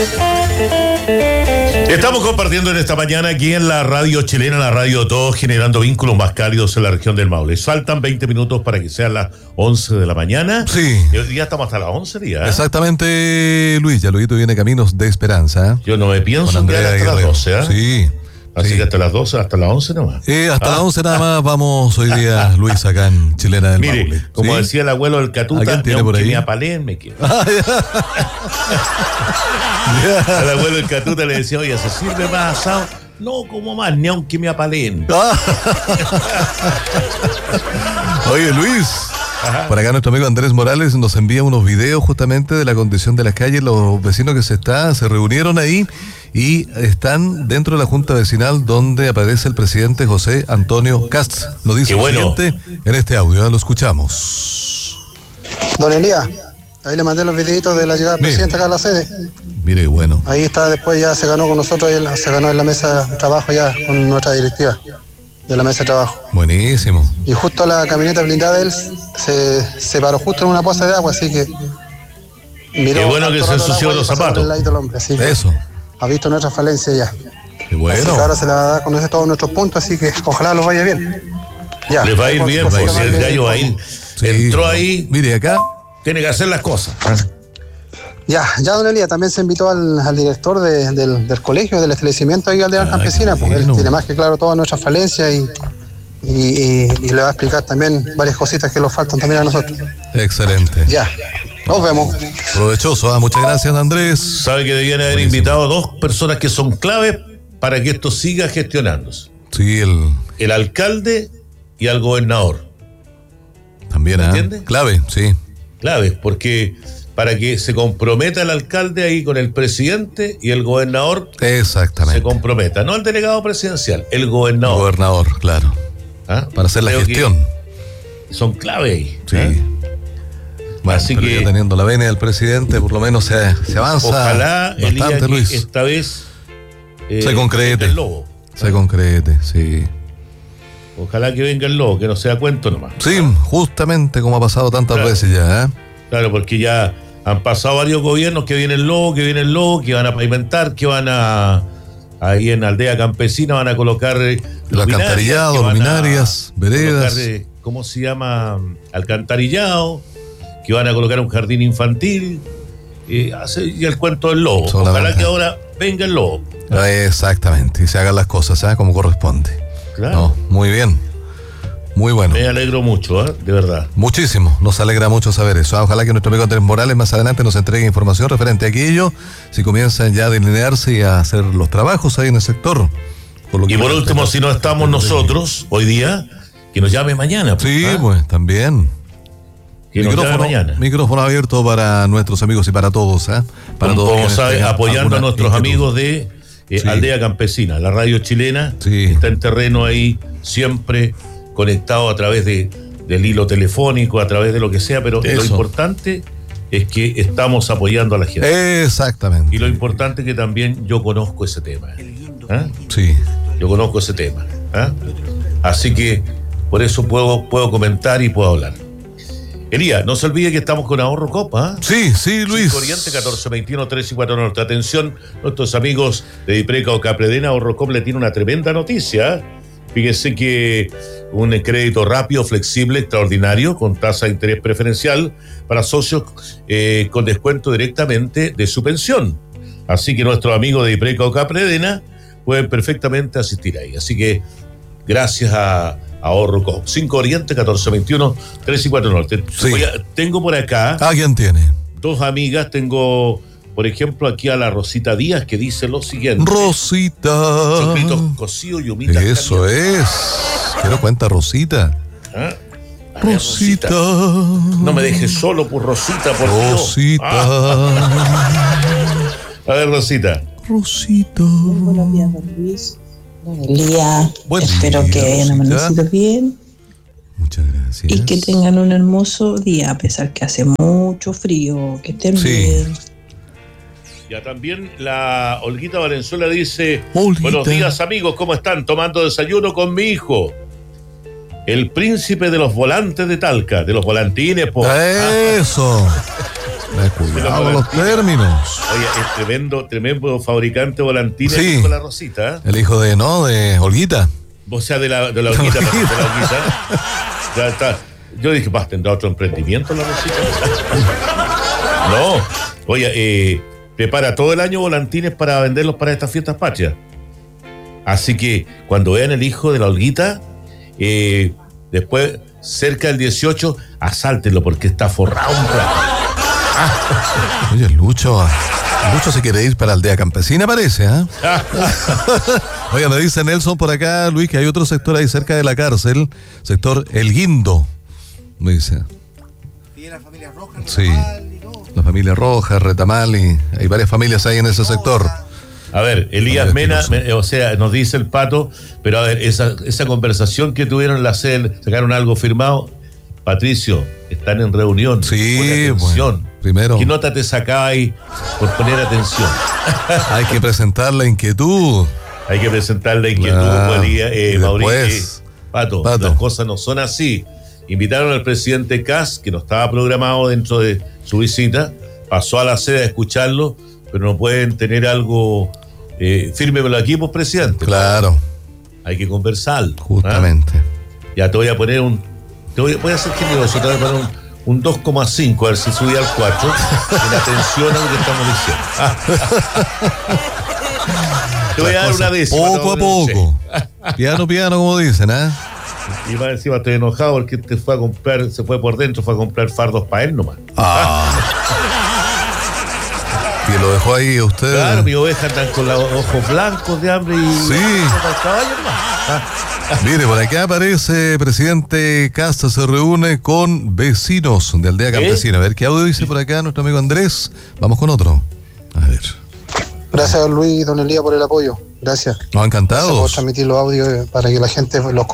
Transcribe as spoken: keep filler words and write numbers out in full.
Estamos compartiendo en esta mañana aquí en la radio chilena, la radio Todo, generando vínculos más cálidos en la región del Maule. Faltan veinte minutos para que sean las once de la mañana. Sí. Y hoy día estamos hasta las once días. ¿eh? Exactamente, Luis. Ya Luisito viene Caminos de Esperanza. Yo no me pienso quedar hasta las doce. ¿eh? Sí. Así sí. que hasta las doce, hasta las once nomás. Eh, hasta ah. las once nada más vamos hoy día, Luis, acá en Chilena del Mire, Maule. como ¿Sí? decía el abuelo del Catuta, tiene por ahí? me apalén, me quiero. Al abuelo del Catuta le decía, oye, ¿se sirve más asado? No, como más, ni aunque me apalen. Oye, Luis. Ajá. Por acá nuestro amigo Andrés Morales nos envía unos videos justamente de la condición de las calles. Los vecinos que se están, se reunieron ahí y están dentro de la junta vecinal donde aparece el presidente José Antonio Kast. Lo dice el bueno. siguiente en este audio, lo escuchamos. Don Elías, ahí le mandé los videitos de la llegada del presidente acá a la sede. Mire, bueno. Ahí está, después ya se ganó con nosotros, se ganó en la mesa de trabajo ya con nuestra directiva de la mesa de trabajo. Buenísimo. Y justo la camioneta blindada de él se, se paró justo en una poza de agua, así que miró. Qué bueno que se ensució los zapatos. Hombre, así Eso. Ha visto nuestra falencia ya. Qué bueno. Así que ahora se la va a dar, conoce todos nuestros puntos, así que ojalá los vaya bien. Ya. Les va a ir bien, va a ir, si el gallo va a ir. Sí. Entró ahí. Mire, acá tiene que hacer las cosas. Ya, ya don Elías, también se invitó al, al director de, del, del colegio, del establecimiento ahí al de la campesina, porque él tiene más que claro todas nuestras falencias y, y, y, y le va a explicar también varias cositas que nos faltan también a nosotros. Excelente. Ya, nos vemos. Provechoso, ah, muchas gracias, Andrés. Sabe que debían haber Buenísimo. invitado a dos personas que son claves para que esto siga gestionándose. Sí, el... El alcalde y al gobernador. También, ¿eh? ¿Entiendes? Clave, sí. Clave, porque... para que se comprometa el alcalde ahí con el presidente y el gobernador. Exactamente. Se comprometa, no el delegado presidencial, el gobernador. El gobernador, claro. ¿Ah? Para hacer la Creo gestión. Son clave ahí. Sí. ¿eh? Bueno, así que ya teniendo la venia del presidente, por lo menos se, se avanza. Ojalá bastante, Luis. esta vez eh, se concrete. El lobo. Se ¿Ah? concrete, sí. Ojalá que venga el lobo, que no sea cuento nomás. Sí, justamente como ha pasado tantas claro. veces ya, ¿eh? Claro, porque ya han pasado varios gobiernos que viene el lobo, que viene el lobo, que van a pavimentar, que van a... ahí en Aldea Campesina van a colocar... El alcantarillado, luminarias, veredas. Colocar, ¿cómo se llama? Alcantarillado, que van a colocar un jardín infantil. Y, hace, y el cuento del lobo. Solamente. Ojalá que ahora venga el lobo. Exactamente, y se hagan las cosas, ¿sabes? Como corresponde. Claro. No, muy bien. Muy bueno. Me alegro mucho, ¿eh? De verdad. Muchísimo, nos alegra mucho saber eso. Ojalá que nuestro amigo Andrés Morales más adelante nos entregue información referente a aquello, si comienzan ya a delinearse y a hacer los trabajos ahí en el sector. Por lo que y por último, si no estamos nosotros hoy día, que nos llame mañana. Pues, sí, ¿eh? Pues también. Que micrófono, nos llame mañana. Micrófono abierto para nuestros amigos y para todos, ¿eh? Para como, todos. Como sabe, apoyando a nuestros inquietud. amigos de eh, sí. Aldea Campesina, la radio chilena, sí. está en terreno ahí siempre conectado a través de, del hilo telefónico, a través de lo que sea, pero Eso. lo importante es que estamos apoyando a la gente. Exactamente. Y lo importante es que también yo conozco ese tema. ¿eh? Sí. Yo conozco ese tema. ¿eh? Así que por eso puedo, puedo comentar y puedo hablar. Elías, no se olvide que estamos con Ahorro Copa. ¿eh? Sí, sí, Luis. Oriente catorce veintiuno tres y cuatro Norte. Atención, nuestros amigos de Dipreca o Capredena, Ahorro Copa le tiene una tremenda noticia. Fíjese que un crédito rápido, flexible, extraordinario, con tasa de interés preferencial para socios eh, con descuento directamente de su pensión. Así que nuestros amigos de Dipreca o Capredena pueden perfectamente asistir ahí. Así que gracias a Ahorro Coop. cinco Oriente, catorce veintiuno, tres y cuatro Norte. Sí. Oye, tengo por acá... ¿A quién tiene? Dos amigas, tengo... Por ejemplo, aquí a la Rosita Díaz, que dice lo siguiente. Rosita. Chocritos cocidos y humitas. Eso es. Quiero cuenta, Rosita. ¿Ah? Rosita. Rosita. No me dejes solo, por Rosita, por Rosita. Ah. A ver, Rosita. Rosita. Muy buenos días, don Luis. Don Elías. Buen Espero día, que hayan amanecido bien. Muchas gracias. Y que tengan un hermoso día, a pesar que hace mucho frío. Que estén sí. bien. Ya también la Olguita Valenzuela dice: Olguita. Buenos días, amigos, ¿cómo están? Tomando desayuno con mi hijo, el príncipe de los volantes de Talca, de los volantines, po. Eso. Cuidado con los términos. Oye, es tremendo, tremendo fabricante de volantines sí. con la Rosita. ¿eh? El hijo de, ¿no? De Olguita. O sea, de la, de la Olguita. de la Olguita. Ya está. Yo dije, vas, ¿tendrá otro emprendimiento la Rosita? No. Oye, eh, prepara todo el año volantines para venderlos para estas fiestas patrias. Así que cuando vean el hijo de la Olguita, eh, después, cerca del dieciocho, asáltenlo porque está forrado un plato. Ah. Oye, Lucho, Lucho se quiere ir para Aldea Campesina, parece, ¿eh? Oye, me dice Nelson por acá, Luis, que hay otro sector ahí cerca de la cárcel, sector El Guindo, me dice. ¿Y la familia Roja? Sí, la familia Roja, Retamal, y hay varias familias ahí en ese sector. A ver, Elías Mena, me, o sea, nos dice el Pato, pero a ver, esa, esa conversación que tuvieron en la C E L, sacaron algo firmado. Patricio, están en reunión. Sí, bueno, primero. ¿Qué nota te sacáis por poner atención? Hay que presentar la inquietud. Hay que presentar la inquietud, ah, Elías, eh, Mauricio. Eh, Pato, Pato, las cosas no son así. Invitaron al presidente Kass, que no estaba programado dentro de su visita, pasó a la sede a escucharlo, pero no pueden tener algo... Eh, fírmemelo aquí, pues, presidente. Claro. Hay que conversar. Justamente. ¿Ah? Ya te voy a poner un... Te voy, voy a hacer generoso, te voy a poner un, un dos coma cinco, a ver si subí al cuatro, en atención a lo que estamos diciendo. Te voy a dar una décima. Poco a poco. Piano, piano, como dicen, ¿eh? Y más encima estoy enojado porque te fue a comprar, se fue por dentro, fue a comprar fardos para él nomás. Ah. Y lo dejó ahí a usted. Claro, mi oveja están con los ojos blancos de hambre y... Sí. Caballo, ah. Mire, por acá aparece presidente Casta, se reúne con vecinos de Aldea Campesina. A ver qué audio dice por acá nuestro amigo Andrés. Vamos con otro. A ver. Gracias, Luis y don Elías, por el apoyo. Gracias. Nos ha encantado. Gracias por transmitir los audios para que la gente los